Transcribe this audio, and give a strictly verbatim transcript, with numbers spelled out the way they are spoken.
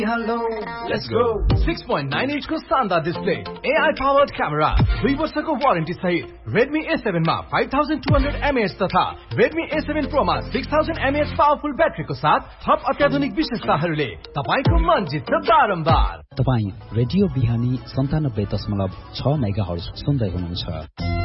Hello, let's go. six point nine inch को शानदार display, A I powered camera, दुई वर्षको वारेन्टी सहित Redmi A seven मा five thousand two hundred milliamp hours तथा Redmi A seven Pro मा six thousand milliamp hours powerful ब्याट्रीको साथ थप अत्याधुनिक विशेषताहरूले तपाईको मन जित्छ बारम्बार। तपाई रेडियो बिहानी सन्तानब्बे दशमलव छ मेगा हर्ज सुन्दै हुनुहुन्छ।